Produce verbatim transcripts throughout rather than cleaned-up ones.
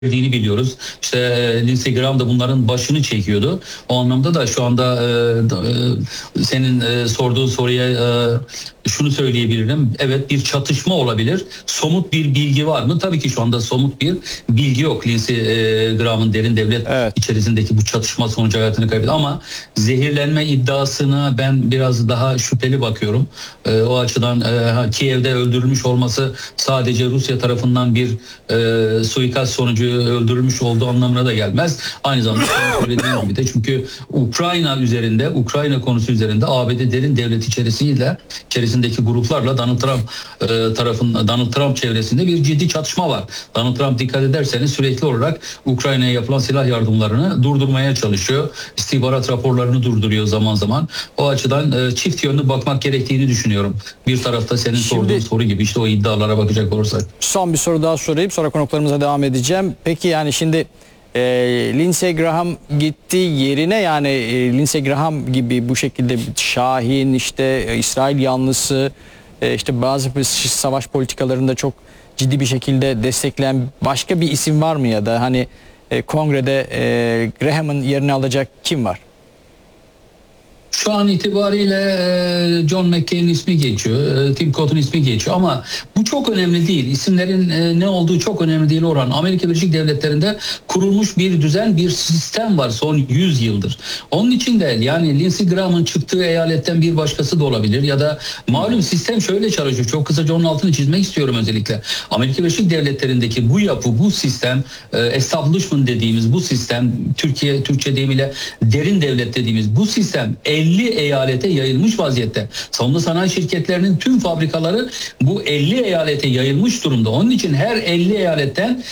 verdiğini biliyoruz. İşte Lindsey Graham da bunların başını çekiyordu. O anlamda da şu anda e, senin e, sorduğun soruya e, şunu söyleyebilirim. Evet, bir çatışma olabilir. Somut bir bilgi var mı? Tabii ki şu anda somut bir bilgi yok. Lindsey e, Graham'ın derin devlet evet. içerisindeki bu çatışma sonucu hayatını kaybetti. Ama zehirlenme iddiasına ben biraz daha şüpheli bakıyorum. E, o açıdan e, Kiev'de öldürülmüş olması sadece Rusya tarafından bir e, suikast sonucu öldürülmüş olduğu anlamına da gelmez. Aynı zamanda söylediğim gibi de çünkü Ukrayna üzerinde, Ukrayna konusu üzerinde A B D derin devlet içerisiyle içerisindeki gruplarla Donald Trump e, tarafından Donald Trump çevresinde bir ciddi çatışma var. Donald Trump dikkat ederseniz sürekli olarak Ukrayna'ya yapılan silah yardımlarını durdurmaya çalışıyor. İstihbarat raporlarını durduruyor zaman zaman. O açıdan e, çift yönlü bakmak gerektiğini düşünüyorum. Bir tarafta senin Şimdi, sorduğun soru gibi işte o iddialara bakacak olursak. Son bir soru daha sorayım, sonra konuklarımıza devam edeceğim. Peki yani şimdi e, Lindsey Graham gitti yerine yani e, Lindsey Graham gibi bu şekilde Şahin işte e, İsrail yanlısı e, işte bazı savaş politikalarında çok ciddi bir şekilde destekleyen başka bir isim var mı ya da hani e, kongrede e, Graham'ın yerini alacak kim var? Şu an itibariyle John McCain'in ismi geçiyor, Tim Cott'un ismi geçiyor ama bu çok önemli değil. İsimlerin ne olduğu çok önemli değil Orhan. Amerika Birleşik Devletleri'nde kurulmuş bir düzen, bir sistem var son yüz yıldır. Onun için de yani Lindsey Graham'ın çıktığı eyaletten bir başkası da olabilir ya da malum sistem şöyle çalışıyor. Çok kısaca onun altını çizmek istiyorum özellikle. Amerika Birleşik Devletleri'ndeki bu yapı, bu sistem, establishment dediğimiz bu sistem, Türkiye Türkçe deyimiyle derin devlet dediğimiz bu sistem elli eyalete yayılmış vaziyette. Savunma sanayi şirketlerinin tüm fabrikaları bu elli eyalete yayılmış durumda. Onun için her elli eyaletten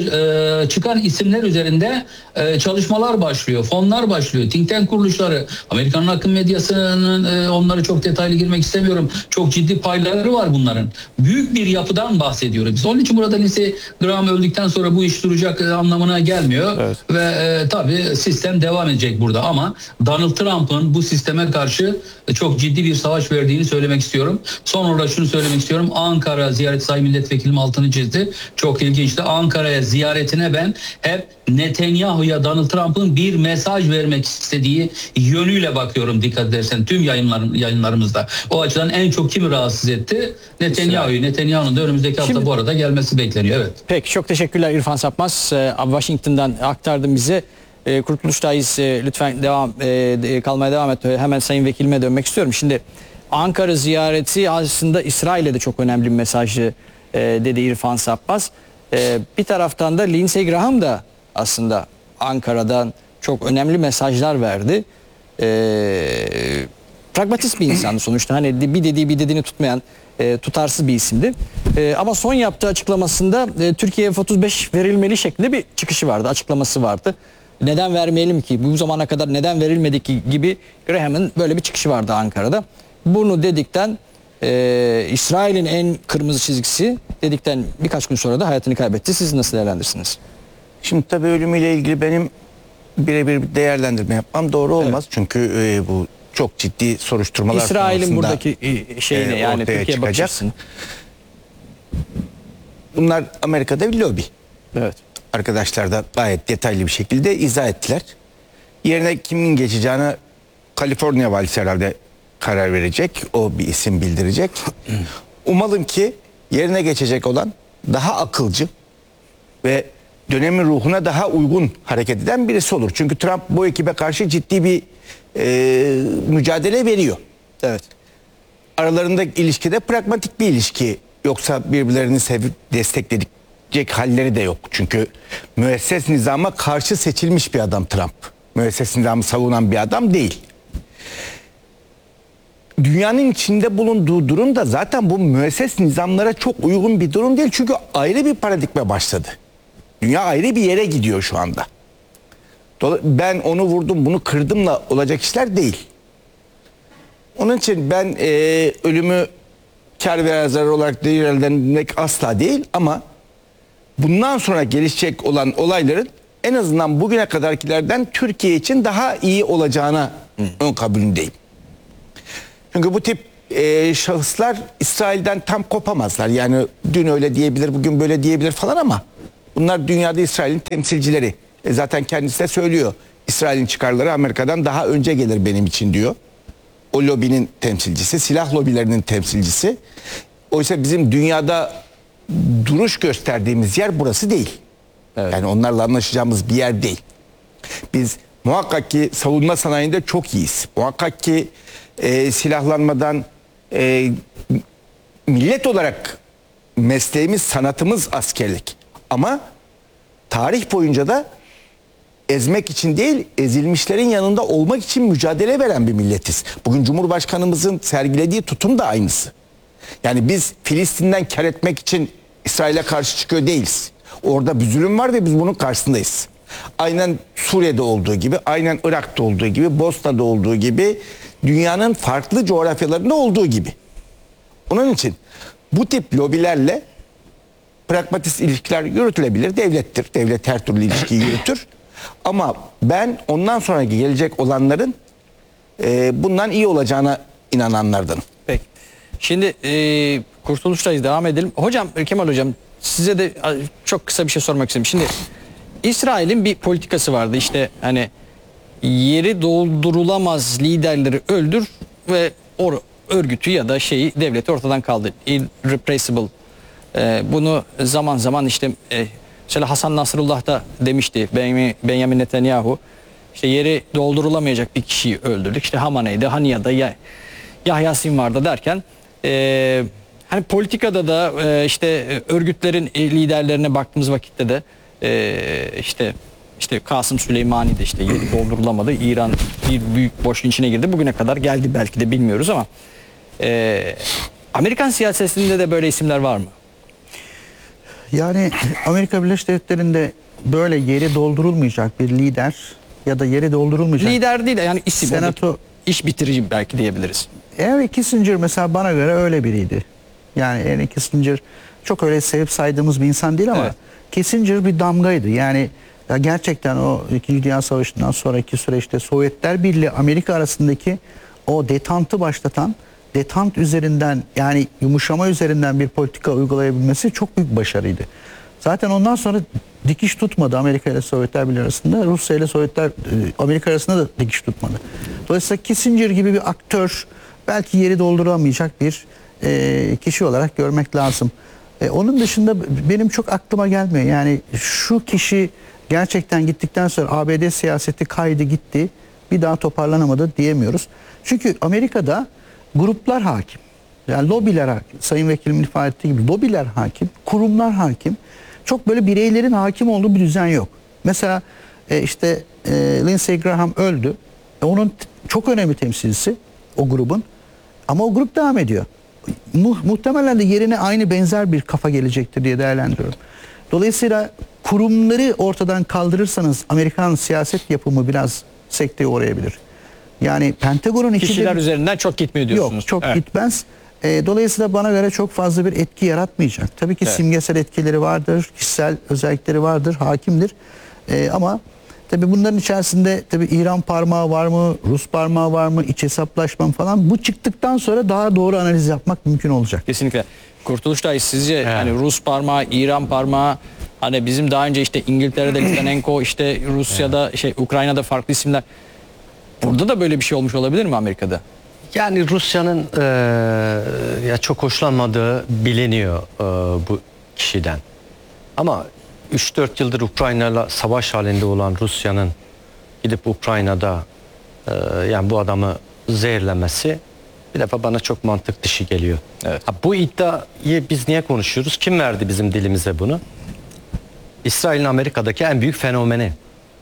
çıkan isimler üzerinde çalışmalar başlıyor, fonlar başlıyor, think tank kuruluşları, Amerikan akım medyasının onları çok detaylı girmek istemiyorum. Çok ciddi payları var bunların. Büyük bir yapıdan bahsediyoruz biz. Onun için burada Lindsey Graham öldükten sonra bu iş duracak anlamına gelmiyor. Evet. Ve e, tabii sistem devam edecek burada ama Donald Trump'ın bu sisteme karşı çok ciddi bir savaş verdiğini söylemek istiyorum. Son olarak şunu söylemek istiyorum. Ankara ziyareti Sayın Milletvekilim altını çizdi. Çok ilginçti. Ankara'ya ziyaretine ben hep Netanyahu'ya Donald Trump'ın bir mesaj vermek istediği yönüyle bakıyorum dikkat edersen tüm yayınlarım, yayınlarımızda. O açıdan en çok kimi rahatsız etti? Netanyahu'yu. Netanyahu'nun da önümüzdeki hafta Şimdi, bu arada gelmesi bekleniyor. Evet. Peki çok teşekkürler İrfan Sapmaz. Washington'dan aktardın bize. E, Kurtuluş'tayız. E, lütfen devam e, kalmaya devam et. Hemen Sayın Vekilime dönmek istiyorum. Şimdi Ankara ziyareti aslında İsrail'e de çok önemli bir mesajı e, dedi İrfan Sapmaz. E, bir taraftan da Lindsey Graham da aslında Ankara'dan çok önemli mesajlar verdi. E, pragmatist bir insandı sonuçta. Hani bir dediği bir dediğini tutmayan e, tutarsız bir isimdi. E, ama son yaptığı açıklamasında e, Türkiye'ye F otuz beş verilmeli şeklinde bir çıkışı vardı, açıklaması vardı. Neden vermeyelim ki? Bu zamana kadar neden verilmedi ki gibi Graham'ın böyle bir çıkışı vardı Ankara'da. Bunu dedikten e, İsrail'in en kırmızı çizgisi dedikten birkaç gün sonra da hayatını kaybetti. Siz nasıl değerlendirirsiniz? Şimdi tabii ölümüyle ilgili benim birebir bir değerlendirme yapmam doğru olmaz. Evet. Çünkü e, bu çok ciddi soruşturmalar İsrail'in buradaki şeyine e, yani Türkiye bakış açısını. Bunlar Amerika'da bir lobi. Evet. Arkadaşlar da gayet detaylı bir şekilde izah ettiler. Yerine kimin geçeceğini Kaliforniya valisi herhalde karar verecek. O bir isim bildirecek. Umalım ki yerine geçecek olan daha akılcı ve dönemin ruhuna daha uygun hareket eden birisi olur. Çünkü Trump bu ekibe karşı ciddi bir e, mücadele veriyor. Evet. Aralarında ilişkide pragmatik bir ilişki. Yoksa birbirlerini sevip destekledik halleri de yok. Çünkü müesses nizama karşı seçilmiş bir adam Trump. Müesses nizamı savunan bir adam değil. Dünyanın içinde bulunduğu durum da zaten bu müesses nizamlara çok uygun bir durum değil. Çünkü ayrı bir paradigma başladı. Dünya ayrı bir yere gidiyor şu anda. Ben onu vurdum, bunu kırdımla olacak işler değil. Onun için ben e, ölümü kar veya zarar olarak değerlendirmek asla değil ama bundan sonra gelişecek olan olayların en azından bugüne kadarkilerden Türkiye için daha iyi olacağına ön kabulündeyim. Çünkü bu tip e, şahıslar İsrail'den tam kopamazlar. Yani dün öyle diyebilir, bugün böyle diyebilir falan ama Bunlar dünyada İsrail'in temsilcileri. E zaten kendisi de söylüyor. İsrail'in çıkarları Amerika'dan daha önce gelir benim için diyor. O lobinin temsilcisi, silah lobilerinin temsilcisi. Oysa bizim dünyada duruş gösterdiğimiz yer burası değil. Evet. Yani onlarla anlaşacağımız bir yer değil. Biz muhakkak ki savunma sanayinde çok iyiyiz. Muhakkak ki e, silahlanmadan e, millet olarak mesleğimiz, sanatımız askerlik. Ama tarih boyunca da ezmek için değil, ezilmişlerin yanında olmak için mücadele veren bir milletiz. Bugün Cumhurbaşkanımızın sergilediği tutum da aynısı. Yani biz Filistin'den kar etmek için İsrail'e karşı çıkıyor değiliz. Orada bir zulüm var ve biz bunun karşısındayız. Aynen Suriye'de olduğu gibi, aynen Irak'ta olduğu gibi, Bosna'da olduğu gibi, dünyanın farklı coğrafyalarında olduğu gibi. Onun için bu tip lobilerle pragmatist ilişkiler yürütülebilir. Devlettir. Devlet her türlü ilişkiyi yürütür. Ama ben ondan sonraki gelecek olanların e, bundan iyi olacağına inananlardanım. Peki. Şimdi e, Kurtuluş'tayız, devam edelim. Hocam, Kemal Hocam, size de çok kısa bir şey sormak istedim. Şimdi İsrail'in bir politikası vardı. İşte hani yeri doldurulamaz liderleri öldür ve o örgütü ya da şeyi, devleti ortadan kaldır. Irrepressible. E, bunu zaman zaman işte e, mesela Hasan Nasrullah da demişti, Benjamin Netanyahu. İşte yeri doldurulamayacak bir kişiyi öldürdük. İşte Hamaney'de, Haniya'da, ya, Yahya Sinvar'da derken e, hani politikada da e, işte örgütlerin liderlerine baktığımız vakitte de e, işte işte Kasım Süleymani de işte yeri doldurulamadı. İran bir büyük boşluğun içine girdi. Bugüne kadar geldi, belki de bilmiyoruz ama e, Amerikan siyasetinde de böyle isimler var mı? Yani Amerika Birleşik Devletleri'nde böyle yeri doldurulmayacak bir lider ya da yeri doldurulmayacak Lider değil yani isim, senato, iş bitirici belki diyebiliriz. evet, Kissinger mesela bana göre öyle biriydi. Yani Henry Kissinger çok öyle sevip saydığımız bir insan değil ama Evet. Kissinger bir damgaydı. Yani ya gerçekten o İkinci Dünya Savaşı'ndan sonraki süreçte Sovyetler Birliği Amerika arasındaki o detantı başlatan, detant üzerinden yani yumuşama üzerinden bir politika uygulayabilmesi çok büyük başarıydı. Zaten ondan sonra dikiş tutmadı Amerika ile Sovyetler Birliği arasında. Rusya ile Sovyetler Amerika arasında da dikiş tutmadı. Dolayısıyla Kissinger gibi bir aktör belki yeri dolduramayacak bir e, kişi olarak görmek lazım. E, onun dışında benim çok aklıma gelmiyor. Yani şu kişi gerçekten gittikten sonra A B D siyaseti kaydı gitti, bir daha toparlanamadı diyemiyoruz. Çünkü Amerika'da gruplar hakim. Yani lobiler hakim. Sayın Vekilimin ifade ettiği gibi lobiler hakim, kurumlar hakim. Çok böyle bireylerin hakim olduğu bir düzen yok. Mesela e, işte e, Lindsey Graham öldü. E, onun çok önemli temsilcisi o grubun. Ama o grup devam ediyor. Mu muhtemelen de yerine aynı benzer bir kafa gelecektir diye değerlendiriyorum. Dolayısıyla kurumları ortadan kaldırırsanız Amerikan siyaset yapımı biraz sekteye uğrayabilir. Yani Pentagon'un içinde Kişiler üzerinden çok gitmiyor diyorsunuz. Yok, çok Evet. gitmez. E, dolayısıyla bana göre çok fazla bir etki yaratmayacak. Tabii ki Evet. simgesel etkileri vardır, kişisel özellikleri vardır, hakimdir. E, ama tabii bunların içerisinde tabii İran parmağı var mı, Rus parmağı var mı, iç hesaplaşma falan, bu çıktıktan sonra daha doğru analiz yapmak mümkün olacak. Kesinlikle. Kurtuluş Dayı, sizce hani Rus parmağı, İran parmağı, hani bizim daha önce işte İngiltere'de Litvinenko, işte Rusya'da şey Ukrayna'da farklı isimler. Burada da böyle bir şey olmuş olabilir mi Amerika'da? Yani Rusya'nın e, ya çok hoşlanmadığı biliniyor e, bu kişiden. Ama üç dört yıldır Ukrayna'yla savaş halinde olan Rusya'nın gidip Ukrayna'da e, yani bu adamı zehirlemesi bir defa bana çok mantık dışı geliyor. Evet. Ha, bu iddiayı biz niye konuşuyoruz? Kim verdi bizim dilimize bunu? İsrail'in Amerika'daki en büyük fenomeni.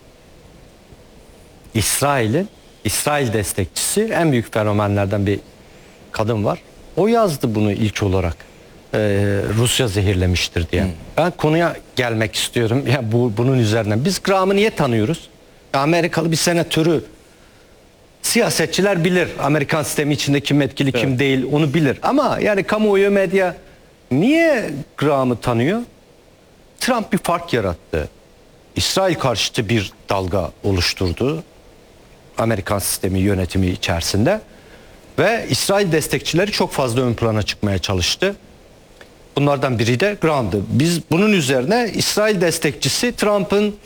İsrail'in İsrail destekçisi en büyük fenomenlerden bir kadın var. O yazdı bunu ilk olarak. Ee, Rusya zehirlemiştir diye. Hmm. Ben konuya gelmek istiyorum. Ya yani bu bunun üzerinden. Biz Graham'ı niye tanıyoruz? Amerikalı bir senatörü. Siyasetçiler bilir. Amerikan sistemi içinde kim etkili, evet, kim değil onu bilir. Ama yani kamuoyu, medya niye Graham'ı tanıyor? Trump bir fark yarattı. İsrail karşıtı bir dalga oluşturdu. Amerikan sistemi yönetimi içerisinde ve İsrail destekçileri çok fazla ön plana çıkmaya çalıştı. Bunlardan biri de Grant'ı. Biz bunun üzerine İsrail destekçisi Trump'ın